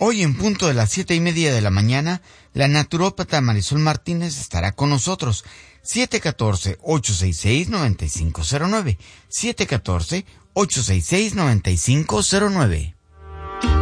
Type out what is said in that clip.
Hoy en punto de las 7:30 de la mañana, la naturópata Marisol Martínez estará con nosotros. 714-866-9509. 714-866-9509.